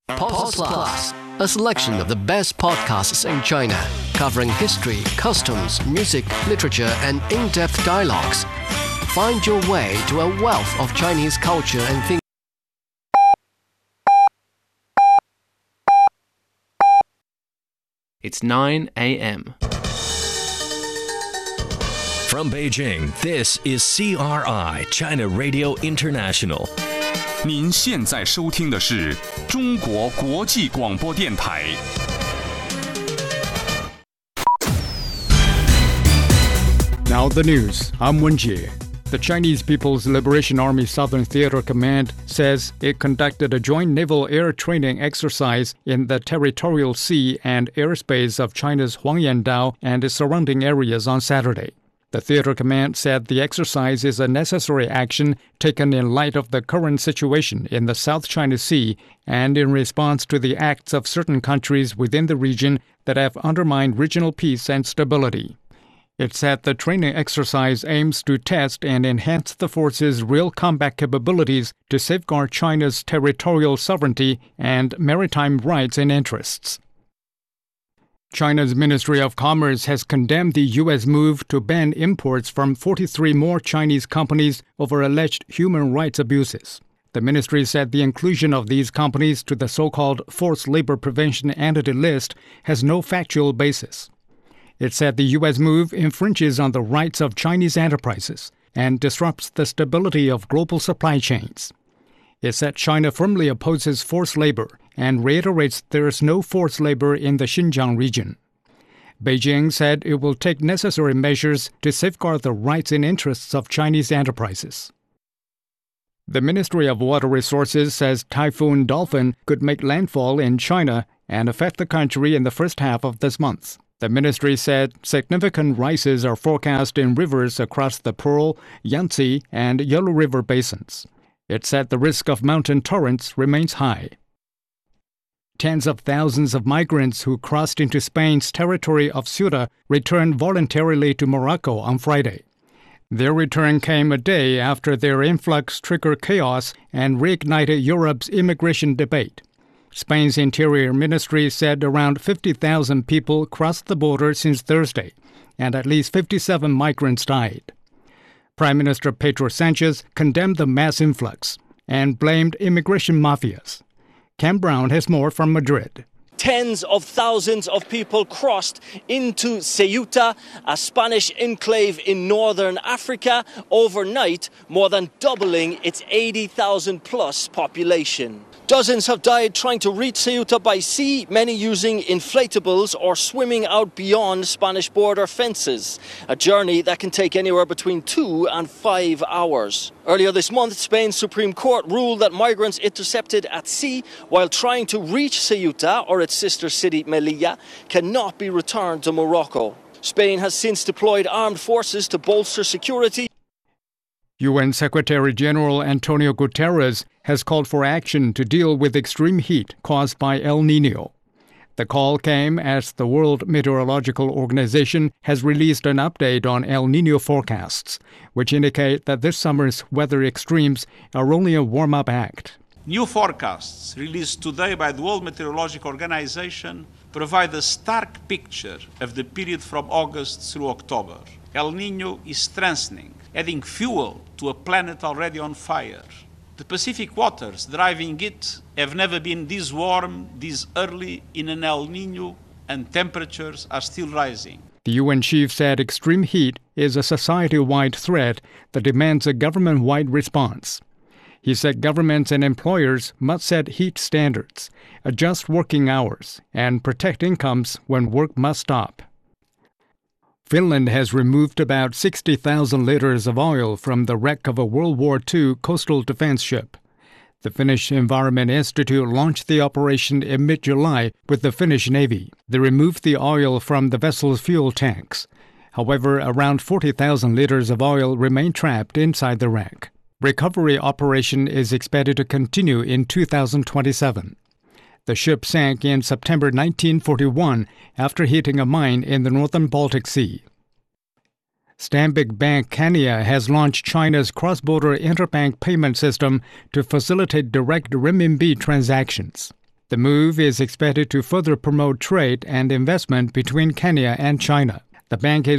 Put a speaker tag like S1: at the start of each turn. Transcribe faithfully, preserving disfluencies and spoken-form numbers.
S1: Pause Plus, a selection of the best podcasts in China, covering history, customs, music, literature, and in-depth dialogues. Find your way to a wealth of Chinese culture and thinking.
S2: It's nine a.m.
S3: From Beijing, this is C R I, China Radio International.
S4: 您现在收听的是中国国际广播电台。
S5: Now the news. I'm Wen Jie. The Chinese People's Liberation Army Southern Theater Command says it conducted a joint naval air training exercise in the territorial sea and airspace of China's Huangyan-Dao and its surrounding areas on Saturday. The Theater Command said the exercise is a necessary action taken in light of the current situation in the South China Sea and in response to the acts of certain countries within the region that have undermined regional peace and stability. It said the training exercise aims to test and enhance the force's real combat capabilities to safeguard China's territorial sovereignty and maritime rights and interests. China's Ministry of Commerce has condemned the U S move to ban imports from forty-three more Chinese companies over alleged human rights abuses. The ministry said the inclusion of these companies to the so-called Forced Labor Prevention Entity List has no factual basis. It said the U S move infringes on the rights of Chinese enterprises and disrupts the stability of global supply chains. It said China firmly opposes forced labor and reiterates there is no forced labor in the Xinjiang region. Beijing said it will take necessary measures to safeguard the rights and interests of Chinese enterprises. The Ministry of Water Resources says Typhoon Dolphin could make landfall in China and affect the country in the first half of this month. The ministry said significant rises are forecast in rivers across the Pearl, Yangtze, and Yellow River basins. It said the risk of mountain torrents remains high. Tens of thousands of migrants who crossed into Spain's territory of Ceuta returned voluntarily to Morocco on Friday. Their return came a day after their influx triggered chaos and reignited Europe's immigration debate. Spain's Interior Ministry said around fifty thousand people crossed the border since Thursday, and at least fifty-seven migrants died. Prime Minister Pedro Sanchez condemned the mass influx and blamed immigration mafias. Ken Brown has more from Madrid.
S6: Tens of thousands of people crossed into Ceuta, a Spanish enclave in northern Africa, overnight, more than doubling its eighty thousand plus population. Dozens have died trying to reach Ceuta by sea, many using inflatables or swimming out beyond Spanish border fences, a journey that can take anywhere between two and five hours. Earlier this month, Spain's Supreme Court ruled that migrants intercepted at sea while trying to reach Ceuta or its sister city Melilla cannot be returned to Morocco. Spain has since deployed armed forces to bolster security.
S5: U N Secretary-General Antonio Guterres has called for action to deal with extreme heat caused by El Niño. The call came as the World Meteorological Organization has released an update on El Niño forecasts, which indicate that this summer's weather extremes are only a warm-up act.
S7: New forecasts released today by the World Meteorological Organization provide a stark picture of the period from August through October. El Niño is strengthening, adding fuel to a planet already on fire. The Pacific waters driving it have never been this warm, this early in an El Niño, and temperatures are still rising.
S5: The U N chief said extreme heat is a society-wide threat that demands a government-wide response. He said governments and employers must set heat standards, adjust working hours, and protect incomes when work must stop. Finland has removed about sixty thousand liters of oil from the wreck of a World War Two coastal defense ship. The Finnish Environment Institute launched the operation in mid-July with the Finnish Navy. They removed the oil from the vessel's fuel tanks. However, around forty thousand liters of oil remain trapped inside the wreck. Recovery operation is expected to continue in two thousand twenty-seven. The ship sank in September nineteen forty-one after hitting a mine in the northern Baltic Sea. Stanbic Bank Kenya has launched China's cross-border interbank payment system to facilitate direct renminbi transactions. The move is expected to further promote trade and investment between Kenya and China. The bank is